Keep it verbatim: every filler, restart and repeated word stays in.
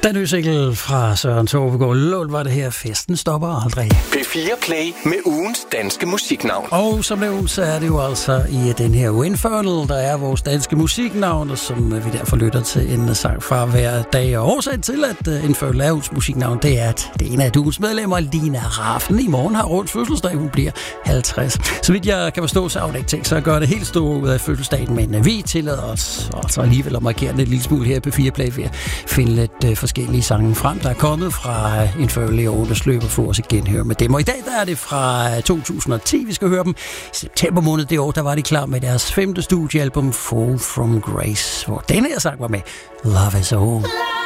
Den nye single fra Søren Tofegaard Lund var det her. Festen stopper aldrig. P fire Play med ugens danske musiknavn. Og som nævnt, så er det jo altså i den her Infernal, der er vores danske musiknavn, og som vi derfor lytter til en sang fra hver dag. Og årsagen til, at Infernal er ugens musiknavn, det er, at det er en af ugens medlemmer, Lina Rafn, i morgen har rundt fødselsdag. Hun bliver halvtreds. Så vidt jeg kan forstå, så har hun ikke tænkt sig at gøre det helt store ud af fødselsdagen, men vi tillader os og så alligevel at markere den et lille smule her på P fire Play ved at finde lidt uh, forskellige sange frem, der er kommet fra uh, Infernal i årenes løb og få os igen høre med dem. Og i dag der er det fra to tusind og ti, vi skal høre dem. I september måned det år, der var de klar med deres femte studiealbum Fall From Grace, hvor denne her sang var med. Love Is All.